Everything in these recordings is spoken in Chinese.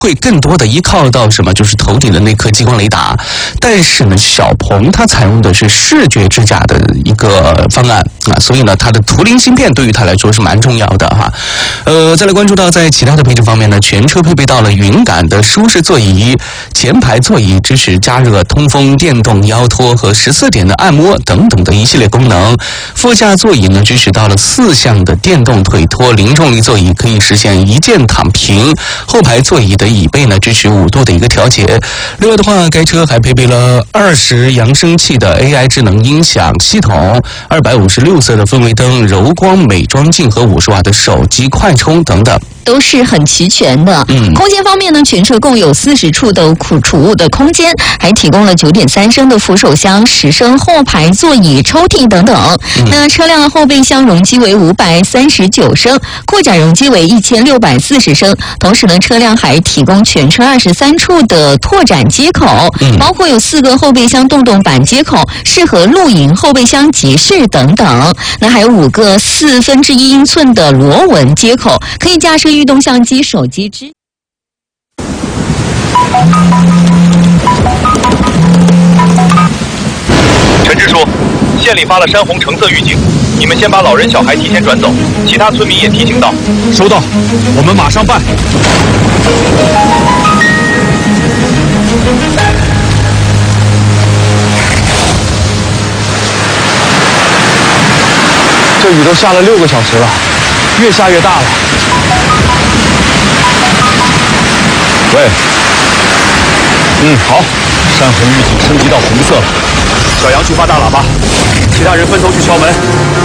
会更多的依靠到什么？就是头顶的那颗激光雷达。但是呢，小鹏它采用的是视觉支架的一个方案啊，所以呢，它的图灵芯片对于它来说是蛮重要的哈。再来关注到在其他的配置方面呢，全车配备到了云感的舒适座椅，前排座椅支持加热、通风、电动腰托和14点的按摩等等的一系列功能。副驾座椅呢支持到了4项的电动腿托，零重力座椅可以实现一键躺平。后排座椅的椅背呢支持5度的一个调节。另外的话，该车还配备了20扬声器的 AI 智能音响系统，256色的氛围灯、柔光美妆镜和50瓦的手机快充等等。 都是很齐全的。空间方面呢，全车共有40处的储物的空间，还提供了9.3升的扶手箱、10升后排座椅、抽屉等等。那车辆的后备箱容积为539升，扩展容积为1640升。同时呢，车辆还提供全车23处的拓展接口，包括有4个后备箱洞洞板接口，适合露营后备箱集市等等。那还有5个1/4英寸的螺纹接口，可以架设运动相机、手机支。 陈支书，县里发了山洪橙色预警，你们先把老人小孩提前转走，其他村民也提醒到。 收到，我们马上办。 这雨都下了6个小时了，越下越大了。 喂，好，山洪预警升级到红色了。 小杨去发大喇叭，其他人分头去敲门。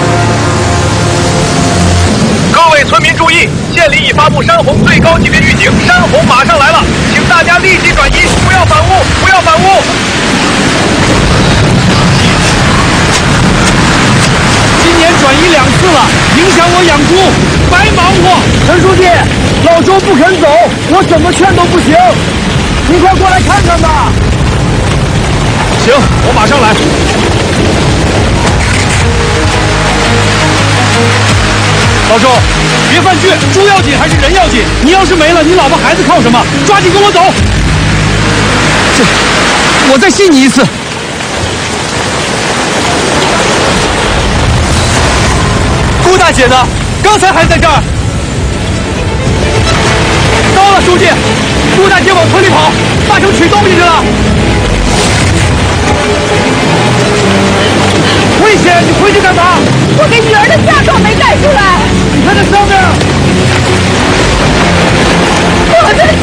各位村民注意，县里已发布山洪最高级别预警，山洪马上来了，请大家立即转移，不要反屋，不要反屋。 今年转移2次了，影响我养猪，白忙活。陈书记，老周不肯走，我怎么劝都不行，你快过来看看吧。 行，我马上来。 老周，别犯倔，猪要紧还是人要紧？你要是没了，你老婆孩子靠什么？抓紧跟我走。我再信你一次。顾大姐呢？刚才还在这儿。到了，书记，顾大姐往村里跑，大成取东西去了。危险！你回去干嘛？ 我给女儿的嫁妆没带出来。 你看这上面， 我的